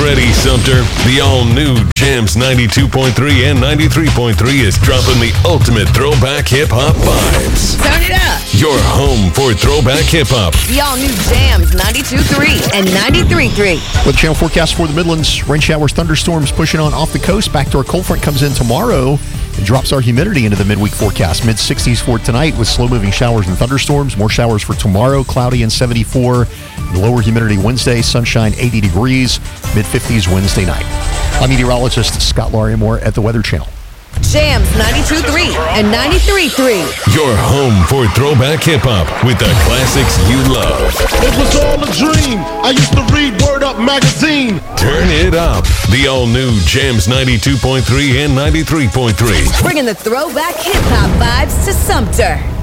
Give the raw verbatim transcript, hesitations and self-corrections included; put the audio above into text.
ready, Sumter. The all-new Jams ninety-two point three and ninety-three point three is dropping the ultimate throwback hip-hop vibes. Turn it up. Your home for throwback hip-hop. The all-new Jams ninety-two point three and ninety-three point three. With channel forecast for the Midlands, rain showers, thunderstorms pushing on off the coast. Back to our cold front comes in tomorrow. It drops our humidity into the midweek forecast. mid sixties for tonight with slow-moving showers and thunderstorms. More showers for tomorrow, cloudy and seventy-four. Lower humidity Wednesday, sunshine eighty degrees. mid fifties Wednesday night. I'm meteorologist Scott Larimore at the Weather Channel. Jams ninety-two point three and ninety-three point three. Your home for throwback hip-hop with the classics you love. It was all a dream. I used to read Word Up magazine. Turn it up. The all-new Jams ninety-two point three and ninety-three point three. Bringing the throwback hip-hop vibes to Sumter.